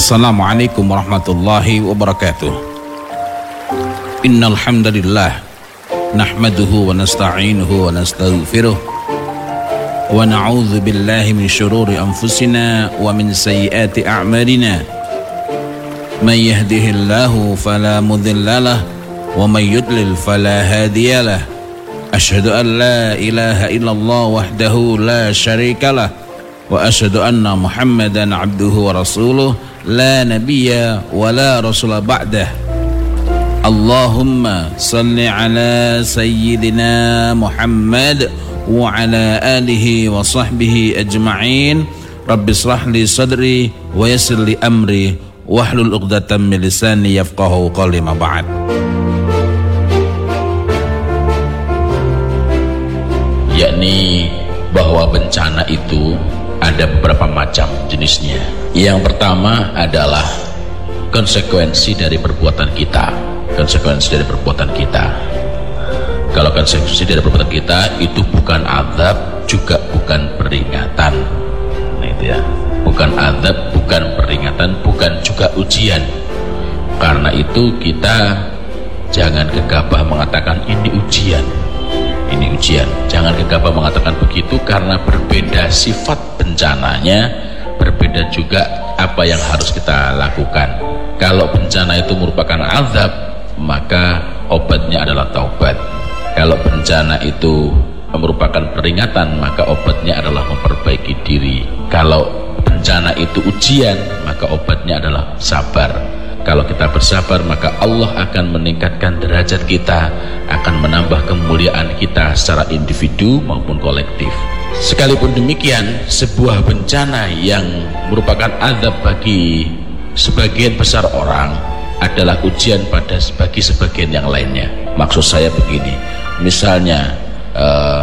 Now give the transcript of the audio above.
Assalamualaikum warahmatullahi wabarakatuh. Innal hamdalillah nahmaduhu wa nasta'inuhu wa nastaghfiruh wa na'udzu billahi min syururi anfusina wa min sayyiati a'malina. May yahdihillahu fala mudhillalah wa may yudlil fala hadiyalah. Asyhadu an la ilaha illallah wahdahu la syarikalah wa asyhadu anna Muhammadan abduhu wa rasuluh la nabiyya wa la rasula ba'dah. Allahumma salli ala sayyidina Muhammad wa ala alihi wa sahbihi ajma'in. Rabbi israh li sadri wa yassir li amri wahlul 'uqdatam min lisani yafqahu qawli. Ma ba'd. Yakni bahwa bencana itu ada beberapa macam jenisnya. Yang pertama adalah konsekuensi dari perbuatan kita. Konsekuensi dari perbuatan kita. Kalau konsekuensi dari perbuatan kita itu bukan azab, juga bukan peringatan. Nah itu ya. Bukan azab, bukan peringatan, bukan juga ujian. Karena itu kita jangan gegabah mengatakan ini ujian. Ini ujian. Jangan gegabah mengatakan begitu, karena berbeda sifat bencananya, berbeda juga apa yang harus kita lakukan. Kalau bencana itu merupakan azab, maka obatnya adalah taubat. Kalau bencana itu merupakan peringatan, maka obatnya adalah memperbaiki diri. Kalau bencana itu ujian, maka obatnya adalah sabar. Kalau kita bersabar, maka Allah akan meningkatkan derajat kita, akan menambah kemuliaan kita secara individu maupun kolektif. Sekalipun demikian, sebuah bencana yang merupakan azab bagi sebagian besar orang adalah ujian bagi sebagian yang lainnya. Maksud saya begini, misalnya